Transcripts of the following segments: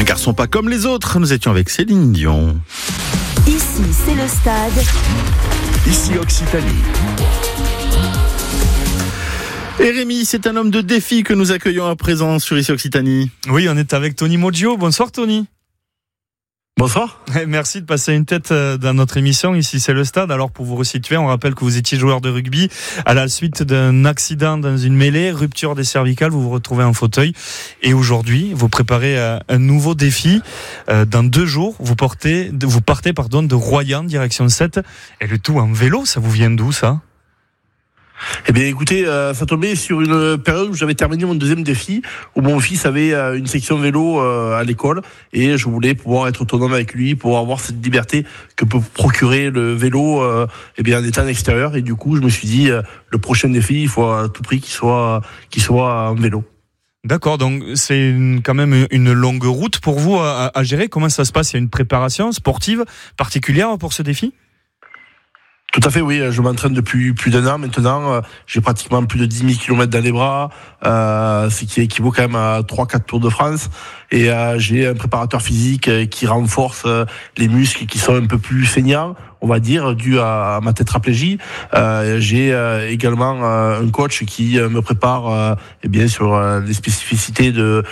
garçon pas comme les autres, nous étions avec Céline Dion. Ici, c'est le stade. Ici Occitanie. Et Rémi, c'est un homme de défi que nous accueillons à présent sur Ici Occitanie. Oui, on est avec Tony Moggio. Bonsoir Tony. Bonsoir. Merci de passer une tête dans notre émission. Ici, c'est le stade. Alors, pour vous resituer, on rappelle que vous étiez joueur de rugby. À la suite d'un accident dans une mêlée, rupture des cervicales, vous vous retrouvez en fauteuil. Et aujourd'hui, vous préparez un nouveau défi. Dans 2 jours, vous partez de Royan, direction 7. Et le tout en vélo, ça vous vient d'où, ça ? Eh bien, écoutez, ça tombait sur une période où j'avais terminé mon 2e défi, où mon fils avait une section vélo à l'école, et je voulais pouvoir être autonome avec lui, pouvoir avoir cette liberté que peut procurer le vélo, en étant en extérieur. Et du coup, je me suis dit, le prochain défi, il faut à tout prix qu'il soit en vélo. D'accord, donc c'est quand même une longue route pour vous à gérer. Comment ça se passe ? Il y a une préparation sportive particulière pour ce défi ? Tout à fait, oui. Je m'entraîne depuis plus d'1 an maintenant. J'ai pratiquement plus de 10 000 km dans les bras, ce qui équivaut quand même à 3-4 Tours de France. Et j'ai un préparateur physique qui renforce les muscles qui sont un peu plus saignants, on va dire, dû à ma tétraplégie. J'ai également un coach qui me prépare sur les spécificités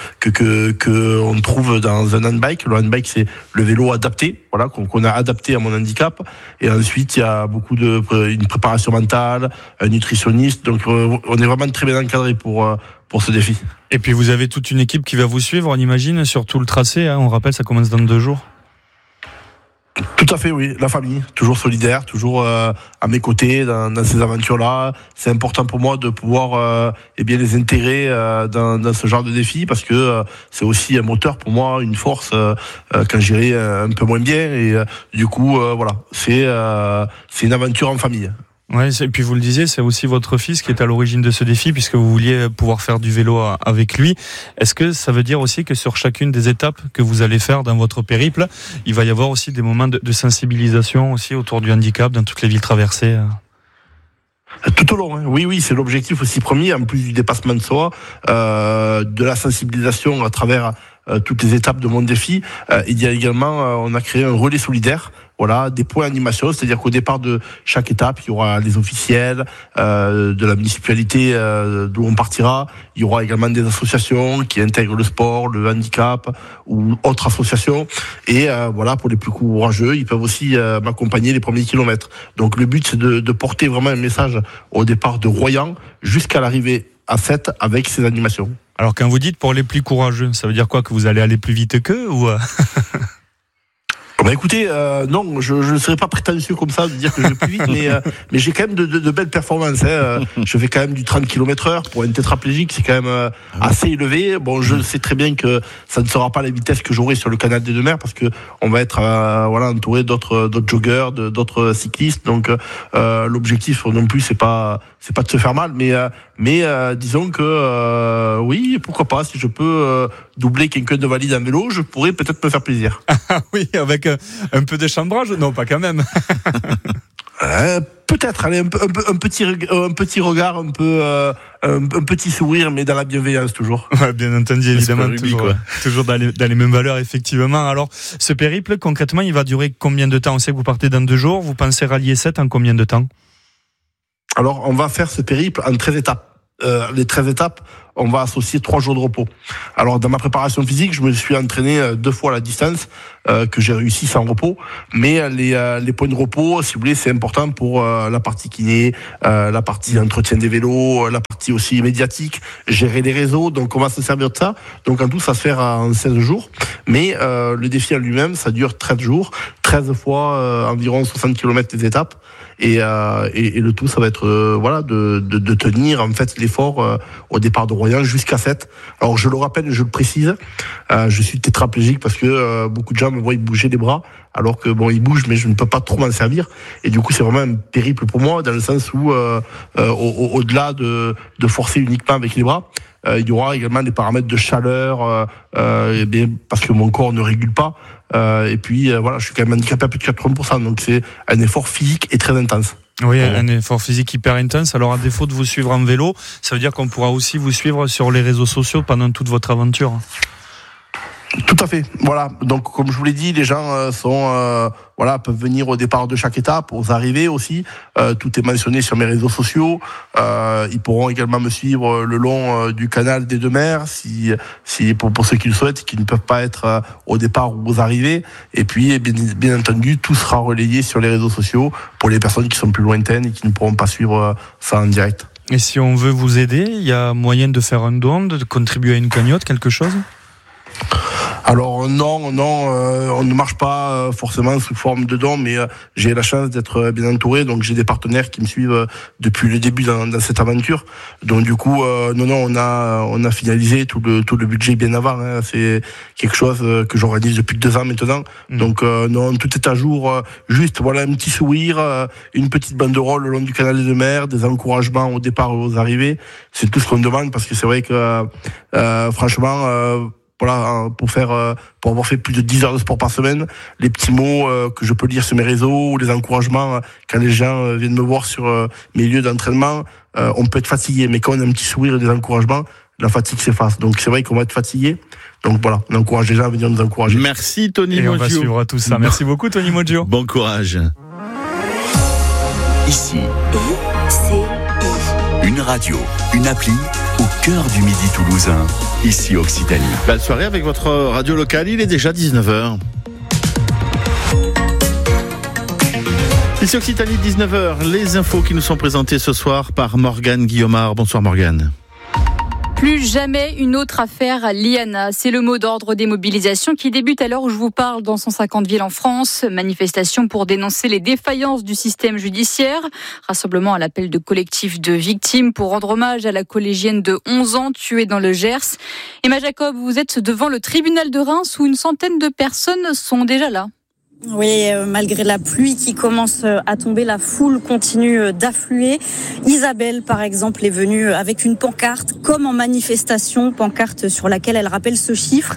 que on trouve dans un handbike. Le handbike, c'est le vélo adapté, voilà, qu'on a adapté à mon handicap. Et ensuite, il y a beaucoup une préparation mentale, un nutritionniste. Donc, on est vraiment très bien encadré pour ce défi. Et puis vous avez toute une équipe qui va vous suivre, on imagine, sur tout le tracé. On rappelle, ça commence dans 2 jours. Tout à fait, oui. La famille, toujours solidaire, toujours à mes côtés dans ces aventures-là. C'est important pour moi de pouvoir les intégrer dans ce genre de défi, parce que c'est aussi un moteur pour moi, une force quand j'irai un peu moins bien. Et du coup, c'est une aventure en famille. Ouais, et puis vous le disiez, c'est aussi votre fils qui est à l'origine de ce défi, puisque vous vouliez pouvoir faire du vélo avec lui. Est-ce que ça veut dire aussi que sur chacune des étapes que vous allez faire dans votre périple, il va y avoir aussi des moments de sensibilisation aussi autour du handicap dans toutes les villes traversées ? Tout au long, hein. Oui, c'est l'objectif aussi premier, en plus du dépassement de soi, de la sensibilisation à travers toutes les étapes de mon défi. Il y a également, on a créé un relais solidaire. Voilà, des points d'animation, c'est-à-dire qu'au départ de chaque étape, il y aura les officiels de la municipalité d'où on partira. Il y aura également des associations qui intègrent le sport, le handicap ou autres associations. Et pour les plus courageux, ils peuvent aussi m'accompagner les premiers kilomètres. Donc le but, c'est de porter vraiment un message au départ de Royan jusqu'à l'arrivée à 7 avec ces animations. Alors quand vous dites pour les plus courageux, ça veut dire quoi, que vous allez aller plus vite qu'eux ou Écoutez, non, je ne serais pas prétentieux comme ça de dire que je vais plus vite, mais j'ai quand même de belles performances. Je fais quand même du 30 km/h pour un tétraplégique, c'est quand même assez élevé. Bon, je sais très bien que ça ne sera pas la vitesse que j'aurai sur le canal des Deux-Mers, parce que on va être entouré d'autres joggeurs, d'autres cyclistes. Donc l'objectif non plus c'est pas de se faire mal, mais disons que oui, pourquoi pas, si je peux doubler quelqu'un de valide en vélo, je pourrais peut-être me faire plaisir. Oui, avec un peu d'échambrage, non, pas quand même. Peut-être, allez, un petit regard, un petit sourire, mais dans la bienveillance toujours. Ouais, bien entendu, évidemment, toujours dans les mêmes valeurs, effectivement. Alors, ce périple, concrètement, il va durer combien de temps ? On sait que vous partez dans 2 jours, vous pensez rallier 7 en combien de temps ? Alors, on va faire ce périple en 13 étapes. Les 13 étapes, on va associer 3 jours de repos. Alors, dans ma préparation physique, je me suis entraîné 2 fois la distance, que j'ai réussi sans repos. Mais les points de repos, si vous voulez, c'est important pour la partie kiné, la partie entretien des vélos, la partie aussi médiatique, gérer les réseaux. Donc, on va se servir de ça. Donc, en tout, ça se fait en 16 jours. Mais le défi en lui-même, ça dure 13 jours, 13 fois environ 60 km les étapes. Et le tout, ça va être de tenir en fait l'effort au départ de Royan jusqu'à 7. Alors je le rappelle, je le précise, je suis tétraplégique parce que beaucoup de gens me voient bouger les bras, alors que ils bougent, mais je ne peux pas trop m'en servir. Et du coup, c'est vraiment un périple pour moi, dans le sens où au-delà de forcer uniquement avec les bras, il y aura également des paramètres de chaleur, parce que mon corps ne régule pas. Et puis je suis quand même handicapé à plus de 80%, donc c'est un effort physique et très intense. Oui, un effort physique hyper intense. Alors à défaut de vous suivre en vélo, ça veut dire qu'on pourra aussi vous suivre sur les réseaux sociaux pendant toute votre aventure. Tout à fait. Voilà. Donc, comme je vous l'ai dit, les gens peuvent venir au départ de chaque étape, aux arrivées aussi. Tout est mentionné sur mes réseaux sociaux. Ils pourront également me suivre le long du canal des Deux Mers, si pour ceux qui le souhaitent, qui ne peuvent pas être au départ ou aux arrivées. Et puis, bien entendu, tout sera relayé sur les réseaux sociaux pour les personnes qui sont plus lointaines et qui ne pourront pas suivre ça en direct. Et si on veut vous aider, il y a moyen de faire un don, de contribuer à une cagnotte, quelque chose ? Alors non, on ne marche pas forcément sous forme de don, mais j'ai la chance d'être bien entouré, donc j'ai des partenaires qui me suivent depuis le début dans cette aventure. Donc du coup, on a finalisé tout le budget bien avant. Hein. C'est quelque chose que j'organise depuis 2 ans maintenant. Donc non, tout est à jour. Juste voilà un petit sourire, une petite banderole le long du canal des Deux Mers, des encouragements au départ et aux arrivées. C'est tout ce qu'on demande parce que c'est vrai que franchement. Pour avoir fait plus de 10 heures de sport par semaine, les petits mots que je peux lire sur mes réseaux ou les encouragements quand les gens viennent me voir sur mes lieux d'entraînement, on peut être fatigué, mais quand on a un petit sourire et des encouragements, la fatigue s'efface. Donc c'est vrai qu'on va être fatigué. Donc voilà, on encourage les gens à venir nous encourager. Merci Tony Moggio. Et on va suivre tout ça. Merci beaucoup Tony Moggio. Bon courage. Ici, une radio, une appli au cœur du Midi toulousain, ici Occitanie. Belle soirée avec votre radio locale, il est déjà 19h. Ici Occitanie, 19h, les infos qui nous sont présentées ce soir par Morgane Guillaumard. Bonsoir Morgane. Plus jamais une autre affaire à Liana. C'est le mot d'ordre des mobilisations qui débutent à l'heure où je vous parle dans 150 villes en France. Manifestation pour dénoncer les défaillances du système judiciaire. Rassemblement à l'appel de collectifs de victimes pour rendre hommage à la collégienne de 11 ans tuée dans le Gers. Emma Jacob, vous êtes devant le tribunal de Reims où une centaine de personnes sont déjà là. Oui, malgré la pluie qui commence à tomber, la foule continue d'affluer. Isabelle, par exemple, est venue avec une pancarte, comme en manifestation, pancarte sur laquelle elle rappelle ce chiffre,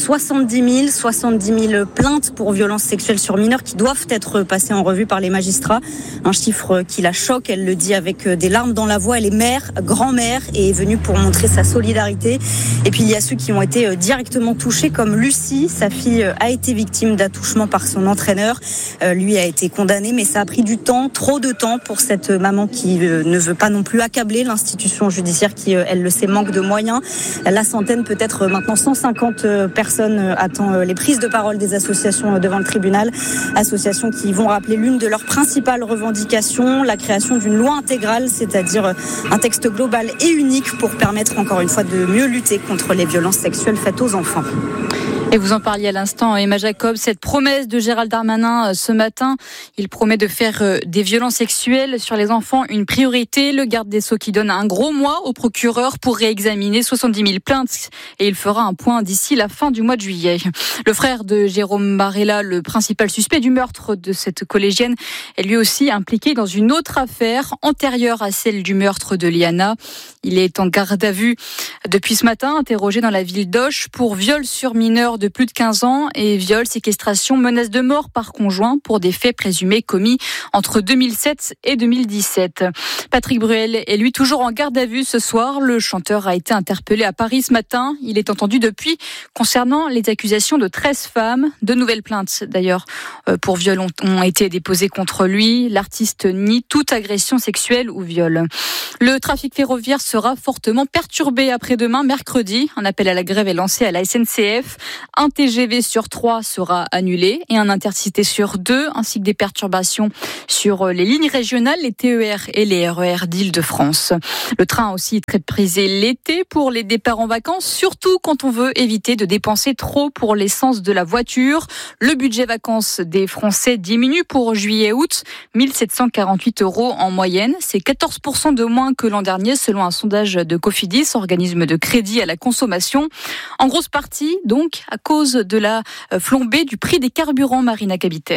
70 000 plaintes pour violences sexuelles sur mineurs qui doivent être passées en revue par les magistrats. Un chiffre qui la choque, elle le dit avec des larmes dans la voix. Elle est mère, grand-mère et est venue pour montrer sa solidarité. Et puis il y a ceux qui ont été directement touchés, comme Lucie. Sa fille a été victime d'attouchement par son entraîneur. Lui a été condamné, mais ça a pris du temps, trop de temps pour cette maman qui ne veut pas non plus accabler l'institution judiciaire qui, elle le sait, manque de moyens. La centaine, peut-être maintenant 150 personnes attend les prises de parole des associations devant le tribunal. Associations qui vont rappeler l'une de leurs principales revendications, la création d'une loi intégrale, c'est-à-dire un texte global et unique pour permettre encore une fois de mieux lutter contre les violences sexuelles faites aux enfants. Et vous en parliez à l'instant, Emma Jacob, cette promesse de Gérald Darmanin ce matin, il promet de faire des violences sexuelles sur les enfants une priorité. Le garde des Sceaux qui donne un gros mois au procureur pour réexaminer 70 000 plaintes et il fera un point d'ici la fin du mois de juillet. Le frère de Jérôme Barella, le principal suspect du meurtre de cette collégienne, est lui aussi impliqué dans une autre affaire antérieure à celle du meurtre de Liana. Il est en garde à vue depuis ce matin, interrogé dans la ville d'Auch pour viol sur mineur de plus de 15 ans et viol, séquestration, menace de mort par conjoint pour des faits présumés commis entre 2007 et 2017. Patrick Bruel est lui toujours en garde à vue ce soir. Le chanteur a été interpellé à Paris ce matin. Il est entendu depuis concernant les accusations de 13 femmes. 2 nouvelles plaintes d'ailleurs pour viol ont été déposées contre lui. L'artiste nie toute agression sexuelle ou viol. Le trafic ferroviaire sera fortement perturbé après-demain, mercredi. Un appel à la grève est lancé à la SNCF. Un TGV sur 3 sera annulé et un intercité sur 2, ainsi que des perturbations sur les lignes régionales, les TER et les RER d'Île-de-France. Le train aussi très prisé l'été pour les départs en vacances, surtout quand on veut éviter de dépenser trop pour l'essence de la voiture. Le budget vacances des Français diminue pour juillet-août, 1 748 € en moyenne. C'est 14% de moins que l'an dernier, selon un sondage de Cofidis, organisme de crédit à la consommation. En grosse partie, donc, à cause de la flambée du prix des carburants, Marina Capitaine.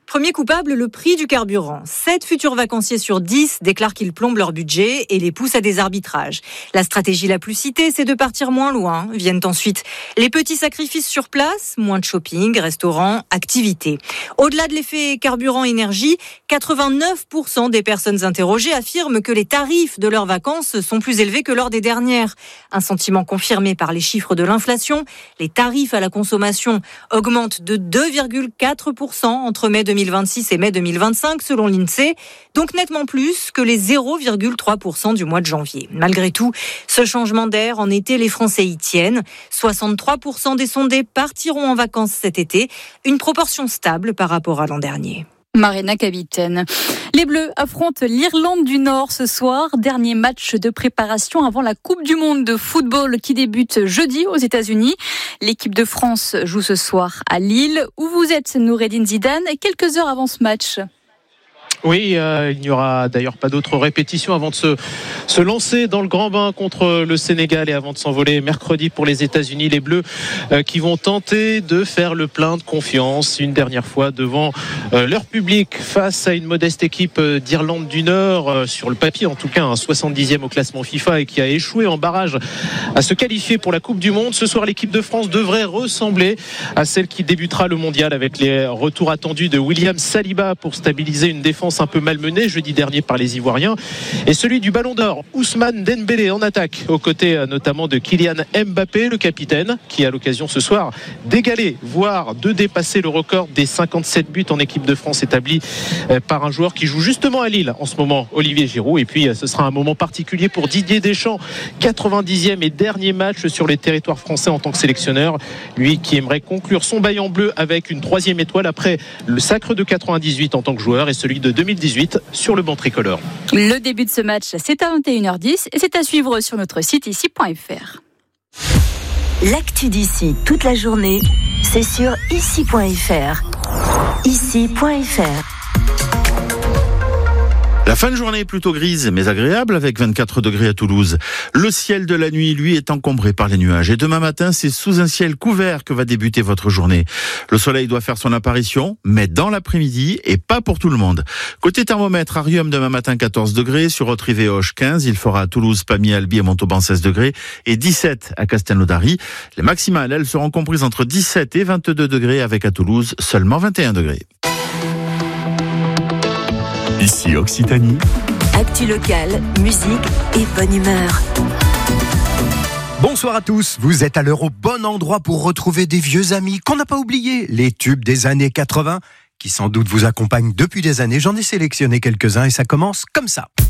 Premier coupable, le prix du carburant. 7 futurs vacanciers sur 10 déclarent qu'ils plombent leur budget et les poussent à des arbitrages. La stratégie la plus citée, c'est de partir moins loin. Viennent ensuite les petits sacrifices sur place, moins de shopping, restaurants, activités. Au-delà de l'effet carburant-énergie, 89% des personnes interrogées affirment que les tarifs de leurs vacances sont plus élevés que lors des dernières. Un sentiment confirmé par les chiffres de l'inflation. Les tarifs à la consommation augmentent de 2,4% entre mai 2026 et mai 2025 selon l'INSEE, donc nettement plus que les 0,3% du mois de janvier. Malgré tout, ce changement d'air en été, les Français y tiennent. 63% des sondés partiront en vacances cet été, une proportion stable par rapport à l'an dernier. Marina Capitaine. Les Bleus affrontent l'Irlande du Nord ce soir. Dernier match de préparation avant la Coupe du Monde de football qui débute jeudi aux États-Unis. L'équipe de France joue ce soir à Lille, où vous êtes, Noureddine Zidane, quelques heures avant ce match. Oui, il n'y aura d'ailleurs pas d'autres répétitions avant de se lancer dans le grand bain contre le Sénégal et avant de s'envoler mercredi pour les États-Unis. Les Bleus qui vont tenter de faire le plein de confiance une dernière fois devant leur public face à une modeste équipe d'Irlande du Nord, sur le papier en tout cas, un 70e au classement FIFA et qui a échoué en barrage à se qualifier pour la Coupe du Monde. Ce soir, l'équipe de France devrait ressembler à celle qui débutera le mondial avec les retours attendus de William Saliba pour stabiliser une défense un peu malmenée jeudi dernier par les Ivoiriens, et celui du Ballon d'Or, Ousmane Dembélé en attaque, aux côtés notamment de Kylian Mbappé, le capitaine, qui a l'occasion ce soir d'égaler, voire de dépasser le record des 57 buts en équipe de France établi par un joueur qui joue justement à Lille en ce moment, Olivier Giroud. Et puis ce sera un moment particulier pour Didier Deschamps, 90e et dernier match sur les territoires français en tant que sélectionneur, lui qui aimerait conclure son bail en bleu avec une 3e étoile après le sacre de 98 en tant que joueur et celui de 2018 sur le banc tricolore. Le début de ce match, c'est à 21h10 et c'est à suivre sur notre site ici.fr. L'actu d'ici toute la journée, c'est sur ici.fr. Ici.fr. La fin de journée est plutôt grise mais agréable avec 24 degrés à Toulouse. Le ciel de la nuit, lui, est encombré par les nuages. Et demain matin, c'est sous un ciel couvert que va débuter votre journée. Le soleil doit faire son apparition, mais dans l'après-midi et pas pour tout le monde. Côté thermomètre, à Riom demain matin 14 degrés, sur Haute-Rive et Auch 15. Il fera à Toulouse, Pamiers, Albi et Montauban 16 degrés et 17 à Castelnaudary. Les maximales, elles seront comprises entre 17 et 22 degrés avec à Toulouse seulement 21 degrés. Ici Occitanie. Actu locale, musique et bonne humeur. Bonsoir à tous, vous êtes à l'heure au bon endroit pour retrouver des vieux amis qu'on n'a pas oubliés, les tubes des années 80, qui sans doute vous accompagnent depuis des années. J'en ai sélectionné quelques-uns et ça commence comme ça.